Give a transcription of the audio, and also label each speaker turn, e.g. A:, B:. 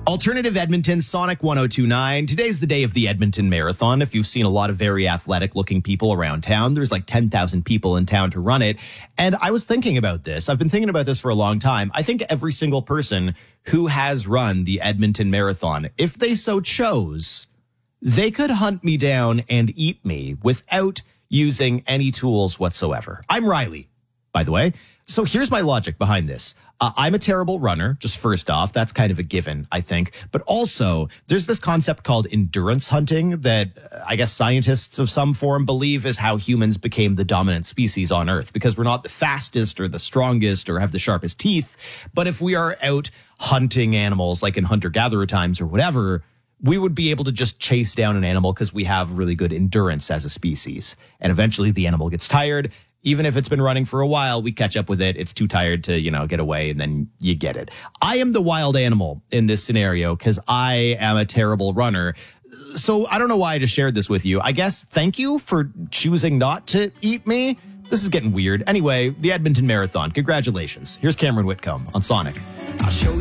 A: Alternative Edmonton, Sonic 1029. Today's the day of the Edmonton Marathon. If you've seen a lot of very athletic looking people around town, there's like 10,000 people in town to run it. And I was thinking about this. I've been thinking about this for a long time. I think every single person who has run the Edmonton Marathon, if they so chose, they could hunt me down and eat me without using any tools whatsoever. I'm Riley, by the way. So here's my logic behind this. I'm a terrible runner, just first off. That's kind of a given, I think. But also, there's this concept called endurance hunting that I guess scientists of some form believe is how humans became the dominant species on Earth, because we're not the fastest or the strongest or have the sharpest teeth. But if we are out hunting animals like in hunter-gatherer times or whatever, we would be able to just chase down an animal because we have really good endurance as a species. And eventually the animal gets tired. Even if it's been running for a while, we catch up with it. It's too tired to, get away, and then you get it. I am the wild animal in this scenario because I am a terrible runner. So I don't know why I just shared this with you. I guess thank you for choosing not to eat me. This is getting weird. Anyway, the Edmonton Marathon. Congratulations. Here's Cameron Whitcomb on Sonic. I'll show you.